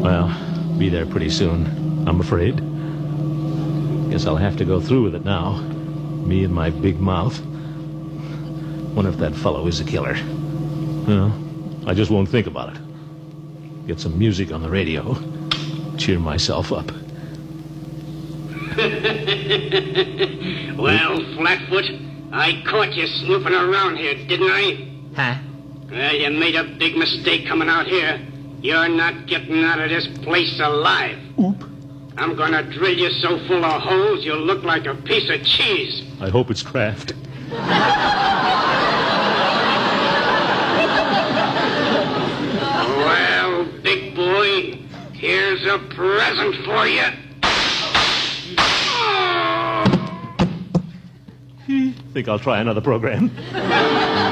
Well, be there pretty soon, I'm afraid. Guess I'll have to go through with it now. Me and my big mouth. Wonder if that fellow is a killer. Well, I just won't think about it. Get some music on the radio. Cheer myself up. Well, Flatfoot, I caught you snooping around here, didn't I? Huh? Well, you made a big mistake coming out here. You're not getting out of this place alive. Oop. I'm gonna drill you so full of holes you'll look like a piece of cheese. I hope it's Kraft. Well, big boy, here's a present for you. Think I'll try another program.